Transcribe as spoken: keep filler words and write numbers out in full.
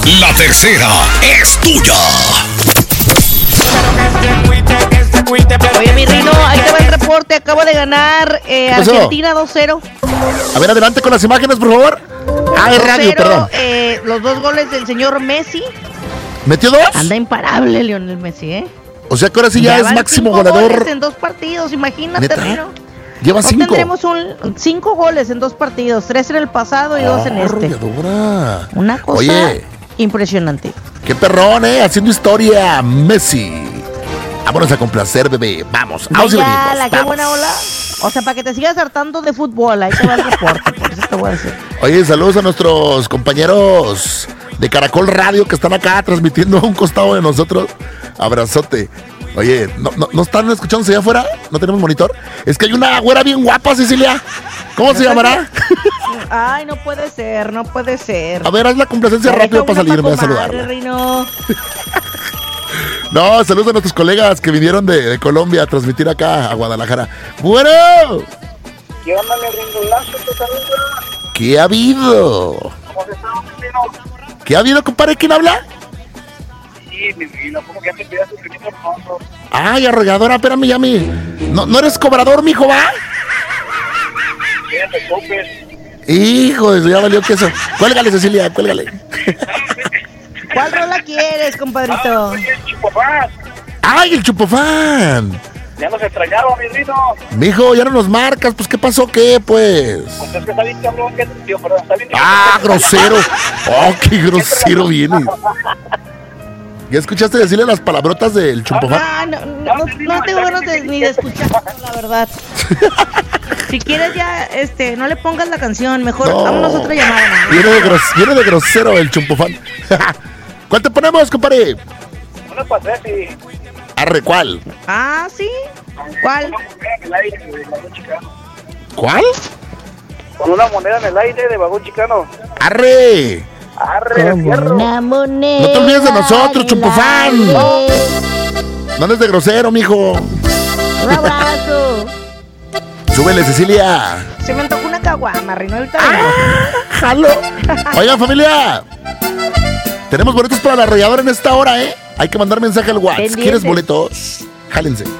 La tercera es tuya. Oye, mi Rino, ahí te va el reporte. Acabo de ganar eh, Argentina dos cero. A ver, adelante con las imágenes, por favor. Ah, es radio, perdón. Eh, los dos goles del señor Messi. ¿Metió dos? Anda imparable Lionel Messi, ¿eh? O sea que ahora sí ya, ya es máximo goleador. Goles en dos partidos, imagínate, Rino. Lleva cinco. Hoy tendremos un, cinco goles en dos partidos, tres en el pasado y oh, dos en este. Arrolladora. Una cosa Oye, impresionante. Qué perrón, ¿eh? Haciendo historia, Messi. Vámonos a complacer, bebé. Vamos, vamos y venimos. La qué buena ola. O sea, para que te sigas hartando de fútbol, ahí te va el reporte, por eso te voy a decir. Oye, saludos a nuestros compañeros de Caracol Radio que están acá transmitiendo a un costado de nosotros. Abrazote. Oye, ¿no, no, ¿no están escuchándose allá afuera? ¿No tenemos monitor? Es que hay una güera bien guapa, Cecilia. ¿Cómo se llamará? Ay, no puede ser, no puede ser. A ver, haz la complacencia rápido para salirme a saludarla. Rino. No, saludos a nuestros colegas que vinieron de, de Colombia a transmitir acá a Guadalajara. ¡Bueno! ¿Qué onda, mi Ringolazo? ¿Qué ha habido? ¿Cómo se está, vecino? ¿Qué ha habido, compadre? ¿Quién habla? Sí, mi Rino, ¿cómo que ya te pidas tu primito hermoso? Ay, arrolladora, espérame, ya mi. ¿No, ¿No eres cobrador, mijo, va? ¿Qué te copes? Hijo de eso, ya valió queso. Cuélgale, Cecilia, cuélgale. ¿Cuál rola quieres, compadrito? Ah, el Chupofán. ¡Ay, el Chupofán! Ya nos extrañaron, mi Rino. Mijo, ya no nos marcas, pues, ¿qué pasó, qué, pues? Pues es que está bien cabrón, que tío, perdón, está bien. ¡Ah, grosero! ¡Oh, qué grosero viene! ¿Ya escuchaste decirle las palabrotas del Chupofán? Ah, no, no, no, no tengo ganas de, ni de escuchar, la verdad. Si quieres ya, este, no le pongas la canción, mejor no. Vámonos a otra llamada. ¿No? Viene, de gros, viene de grosero el Chupofán. ¿Cuál te ponemos, compadre? Una pasete. Arre, ¿cuál? Ah, ¿sí? ¿Cuál? ¿Cuál? Con una moneda en el aire de vagón chicano. ¡Arre! ¡Arre, fierro! Una moneda. No te olvides de nosotros, Chupofán. No. no andes de grosero, mijo. Un abrazo. Súbele, Cecilia. Se me antojó una caguama, Rino. Ahorita ah, jalo. Oigan, familia. Tenemos boletos para la arrolladora en esta hora, ¿eh? Hay que mandar mensaje al WhatsApp. ¿Quieres boletos? Jálense.